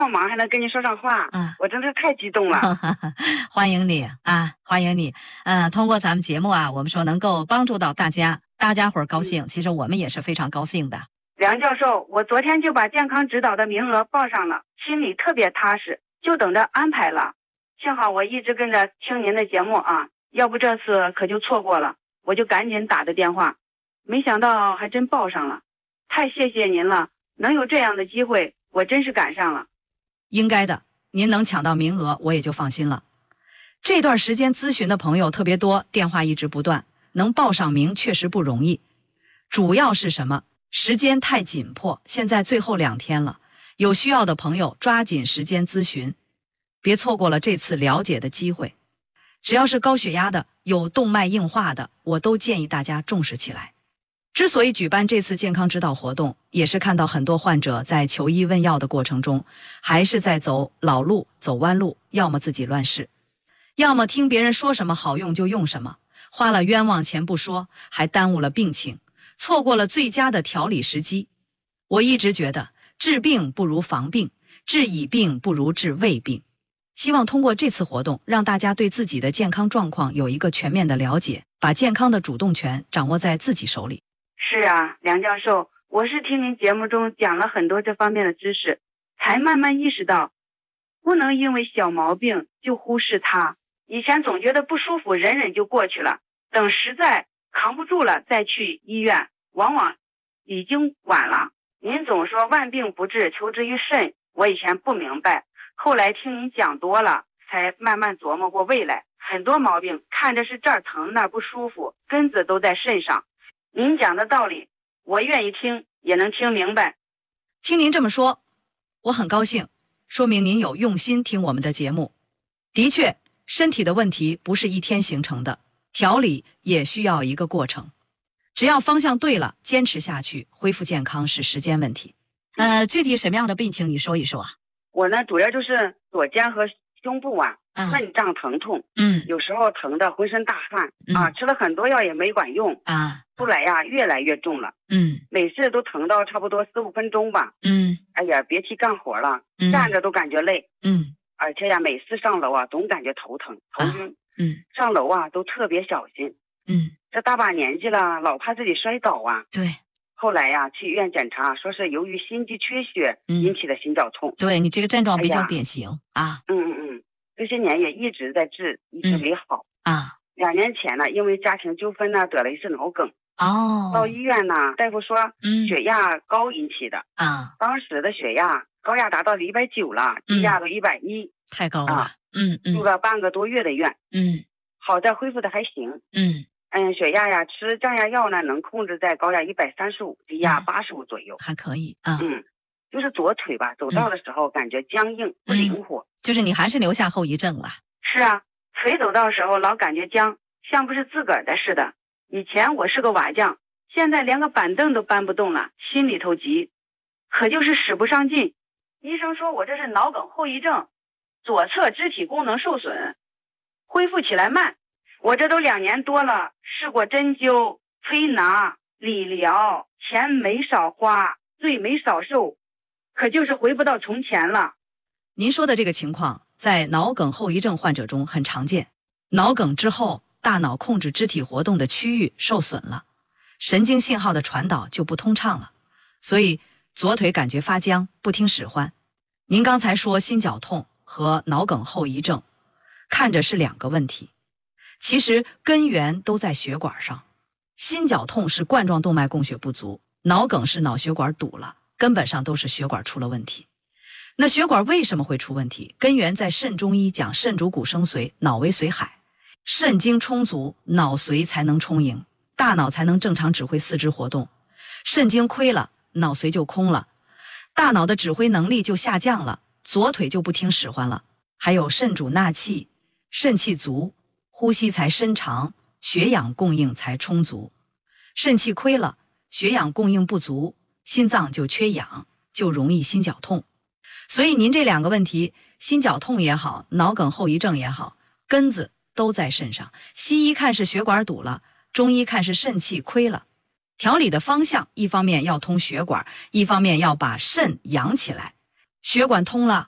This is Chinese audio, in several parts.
忙还能跟你说上话，我真是太激动了。 欢迎你啊，欢迎你。通过咱们节目啊，我们说能够帮助到大家，大家伙儿高兴，其实我们也是非常高兴的。 梁教授，我昨天就把健康指导的名额报上了，心里特别踏实，就等着安排了。幸好我一直跟着听您的节目啊，要不这次可就错过了。我就赶紧打的电话，没想到还真报上了，太谢谢您了，能有这样的机会，我真是赶上了。 应该的，您能抢到名额，我也就放心了。这段时间咨询的朋友特别多，电话一直不断，能报上名确实不容易。主要是什么？时间太紧迫，现在最后2天了，有需要的朋友抓紧时间咨询，别错过了这次了解的机会。只要是高血压的，有动脉硬化的，我都建议大家重视起来。之所以举办这次健康指导活动，也是看到很多患者在求医问药的过程中，还是在走老路、走弯路，要么自己乱试，要么听别人说什么好用就用什么，花了冤枉钱不说，还耽误了病情，错过了最佳的调理时机。我一直觉得治病不如防病，治已病不如治未病。希望通过这次活动，让大家对自己的健康状况有一个全面的了解，把健康的主动权掌握在自己手里。 是啊，梁教授，我是听您节目中讲了很多这方面的知识，才慢慢意识到，不能因为小毛病就忽视它。以前总觉得不舒服，忍忍就过去了，等实在扛不住了再去医院，往往已经晚了。您总说万病不治，求之于肾，我以前不明白，后来听您讲多了，才慢慢琢磨过未来。很多毛病看着是这儿疼那儿不舒服，根子都在肾上。您讲的道理，我愿意听，也能听明白。 听您这么说，我很高兴，说明您有用心听我们的节目。的确，身体的问题不是一天形成的，调理也需要一个过程。只要方向对了，坚持下去，恢复健康是时间问题。具体什么样的病情你说一说啊？ 我呢，主要就是左肩和胸部啊，闷胀疼痛，有时候疼得浑身大汗，吃了很多药也没管用啊，出来呀越来越重了，每次都疼到差不多4-5分钟吧，哎呀，别提干活了，站着都感觉累，而且呀，每次上楼啊，总感觉头疼、头晕，上楼啊都特别小心，这大把年纪了，老怕自己摔倒啊， 对。 后来呀，去医院检查，说是由于心肌缺血引起的心绞痛。 对，你这个症状比较典型啊。 这些年也一直在治，一直没好啊。2年前呢，因为家庭纠纷呢，得了一次脑梗。到医院呢，大夫说血压高引起的啊。当时的血压高压达到190了，低压都110， 太高了。 住了半个多月的院。好在恢复的还行。血压呀，吃降压药呢，能控制在高压135，低压85左右， 还可以啊。 就是左腿吧，走道的时候感觉僵硬不灵活， 就是你还是留下后遗症了。 是啊，腿走道的时候老感觉僵，像不是自个儿的似的。以前我是个瓦匠，现在连个板凳都搬不动了，心里头急，可就是使不上劲。医生说我这是脑梗后遗症，左侧肢体功能受损，恢复起来慢。我这都2年多了，试过针灸、推拿、理疗，钱没少花，罪没少受，可就是回不到从前了。 您说的这个情况在脑梗后遗症患者中很常见。脑梗之后，大脑控制肢体活动的区域受损了，神经信号的传导就不通畅了，所以左腿感觉发僵，不听使唤。您刚才说心绞痛和脑梗后遗症，看着是2个问题，其实根源都在血管上。心绞痛是冠状动脉供血不足，脑梗是脑血管堵了，根本上都是血管出了问题。那血管为什么会出问题？根源在肾中医讲肾主骨生髓，脑为髓海，肾精充足，脑髓才能充盈，大脑才能正常指挥四肢活动。肾精亏了，脑髓就空了，大脑的指挥能力就下降了，左腿就不听使唤了。还有肾主纳气，肾气足，呼吸才深长，血氧供应才充足。肾气亏了，血氧供应不足，心脏就缺氧，就容易心绞痛。所以您这2个问题，心绞痛也好，脑梗后遗症也好，根子都在肾上。西医看是血管堵了，中医看是肾气亏了。调理的方向，一方面要通血管，一方面要把肾养起来。血管通了，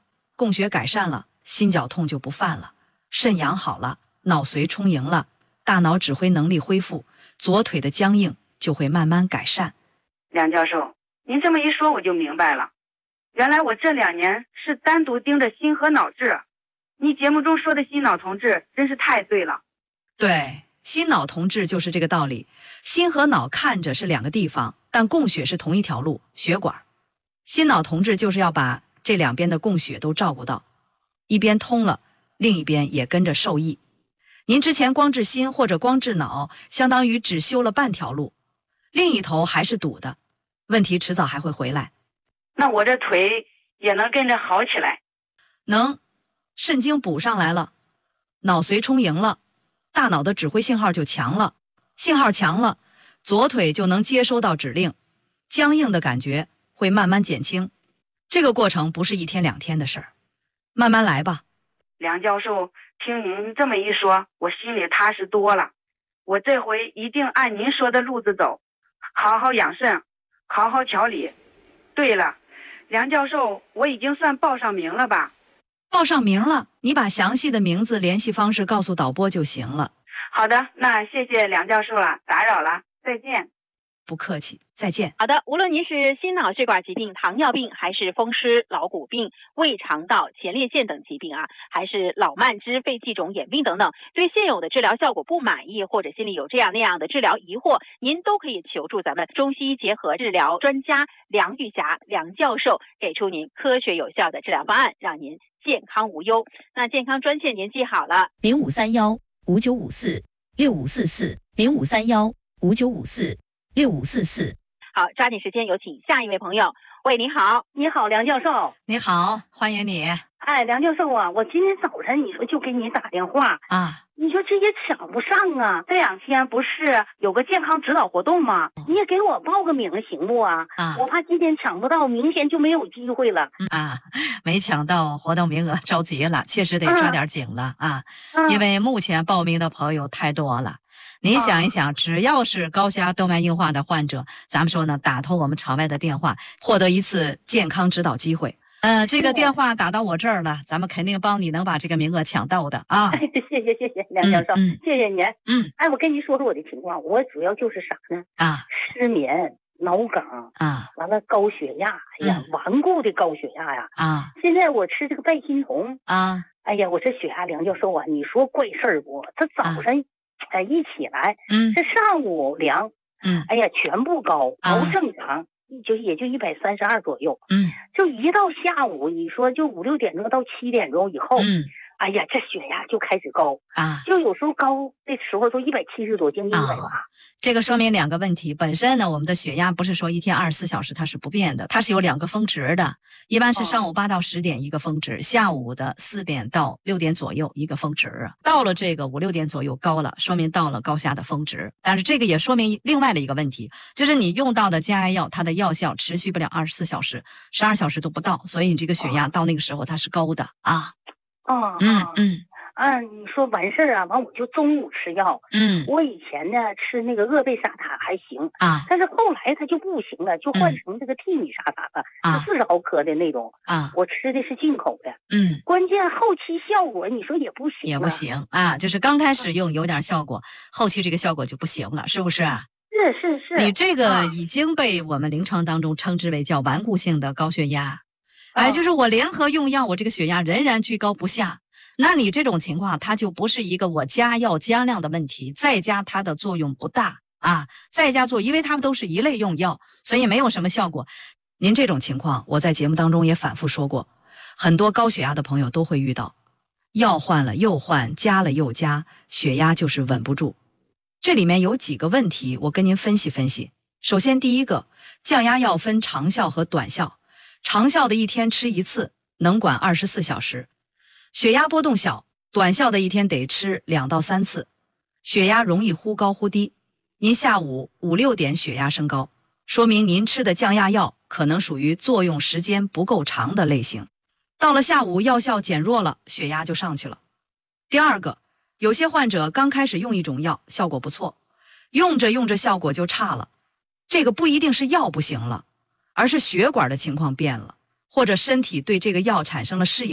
供血改善了，心绞痛就不犯了，肾养好了，脑髓充盈了，大脑指挥能力恢复，左腿的僵硬就会慢慢改善。 梁教授，您这么一说我就明白了，原来我这2年是单独盯着心和脑治。你节目中说的心脑同治真是太对了。 对，心脑同治就是这个道理。心和脑看着是2个地方，但供血是同一条路，血管。心脑同治就是要把这2边的供血都照顾到，一边通了，另一边也跟着受益。您之前光治心或者光治脑，相当于只修了半条路，另一头还是堵的，问题迟早还会回来。 那我这腿也能跟着好起来？ 能，肾精补上来了，脑髓充盈了，大脑的指挥信号就强了，信号强了，左腿就能接收到指令，僵硬的感觉会慢慢减轻。这个过程不是1天2天的事儿，慢慢来吧。 梁教授，听您这么一说，我心里踏实多了。我这回一定按您说的路子走，好好养肾，好好调理。对了，梁教授，我已经算报上名了吧？ 报上名了，你把详细的名字、联系方式告诉导播就行了。 好的，那谢谢梁教授了，打扰了，再见。 不客气，再见。 好的，无论您是心脑血管疾病、糖尿病，还是风湿、老骨病、胃肠道、前列腺等疾病还是老慢支、肺气肿、眼病等等，对现有的治疗效果不满意，或者心里有这样那样的治疗疑惑，您都可以求助咱们中西医结合治疗专家梁玉霞梁教授，给出您科学有效的治疗方案，让您健康无忧。那健康专线您记好了 0531-5954-6544，0531-5954-6544。 好，抓紧时间有请下一位朋友。喂，你好。 你好，梁教授。 你好，欢迎你。 哎，梁教授啊，我今天早晨你说就给你打电话啊， 你说这也抢不上啊。这2天不是有个健康指导活动吗？你也给我报个名行不啊？我怕今天抢不到，明天就没有机会了啊。没抢到活动名额着急了，确实得抓点紧了因为目前报名的朋友太多了。您想一想，只要是高血压动脉硬化的患者，咱们说呢，打通我们场外的电话，获得一次健康指导机会。这个电话打到我这儿了，咱们肯定帮你能把这个名额抢到的啊！ 谢谢梁教授，谢谢您。哎，我跟您说说我的情况，我主要就是啥呢？失眠、脑梗完了高血压，哎呀，顽固的高血压呀现在我吃这个拜心酮哎呀，我这血压，梁教授啊，你说怪事儿不？他早晨一起来，这上午量，哎呀，全部高，都正常。也就132左右，就一到下午，你说就5、6点钟到7点钟以后，哎呀，这血压就开始高就有时候高的时候都170多，将近180。 这个说明2个问题，本身呢，我们的血压不是说1天24小时它是不变的，它是有2个峰值的，一般是上午8到10点一个峰值，下午的4点到6点左右一个峰值。到了这个5、6点左右高了，说明到了高血压的峰值。但是这个也说明另外的一个问题，就是你用到的降压药，它的药效持续不了24小时，12小时都不到，所以你这个血压到那个时候它是高的你说完事儿完我就中午吃药。我以前呢吃那个鄂贝沙塔还行但是后来它就不行了，就换成这个替米沙塔了，40毫克的那种我吃的是进口的。关键后期效果你说也不行， 也不行就是刚开始用有点效果，后期这个效果就不行了，是不是是你这个已经被我们临床当中称之为叫顽固性的高血压。就是我联合用药，我这个血压仍然居高不下。那你这种情况，它就不是一个我加药加量的问题，再加它的作用不大再加做，因为它们都是一类用药，所以没有什么效果。您这种情况，我在节目当中也反复说过，很多高血压的朋友都会遇到，药换了又换，加了又加，血压就是稳不住。这里面有几个问题，我跟您分析分析。首先，第一个，降压药分长效和短效。长效的1天吃1次，能管24小时，血压波动小；短效的1天得吃2到3次，血压容易忽高忽低。您下午5、6点血压升高，说明您吃的降压药可能属于作用时间不够长的类型。到了下午药效减弱了，血压就上去了。第二个，有些患者刚开始用一种药效果不错，用着用着效果就差了，这个不一定是药不行了，而是血管的情况变了，或者身体对这个药产生了适应。